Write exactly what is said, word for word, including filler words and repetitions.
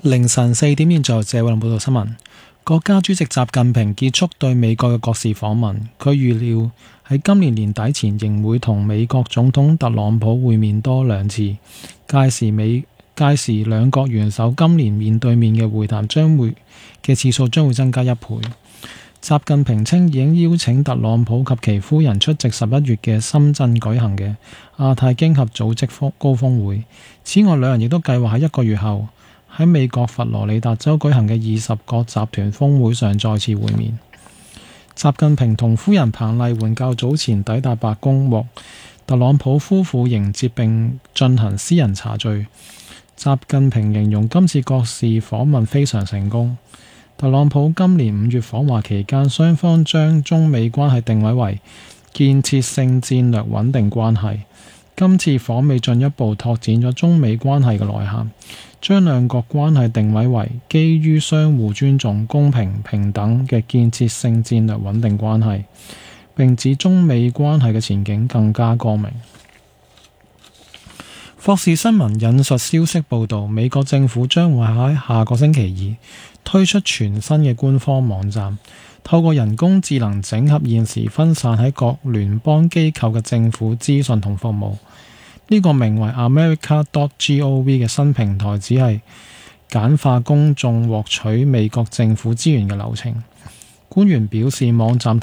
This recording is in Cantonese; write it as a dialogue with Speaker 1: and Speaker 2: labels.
Speaker 1: 凌晨四點現在，謝偉龍報道新聞。國家主席習近平結束對美國嘅國事訪問，佢預料喺今年年底前仍會同美國總統特朗普會面多兩次，屆時美屆時兩國元首今年面對面嘅會談將會嘅次數將會增加一倍。習近平稱已經邀請特朗普及其夫人出席十一月嘅深圳舉行嘅亞太經合組織高峰會。此外，兩人亦都計劃喺一個月後喺美國佛羅里達州舉行嘅二十國集團峰會上再次會面。習近平同夫人彭麗媛較早前抵達白宮，獲特朗普夫婦迎接並進行私人茶敘。習近平形容今次國事訪問非常成功。特朗普今年五月訪華期間，雙方將中美關係定位為建設性戰略穩定關係。今次訪美進一步拓展咗中美關係嘅內涵，將兩國關係定位為基於相互尊重、公平平等嘅建設性戰略穩定關係，並指中美關係嘅前景更加光明。霍士新聞引述消息報道，美國政府將會喺下個星期二推出全新嘅官方網站，透過人工智能整合現時分散喺各聯邦機構嘅政府資訊同服務。呢個名為 America dot gov 嘅新平台只係簡化公眾獲取美國政府資源嘅流程。官員表示，網站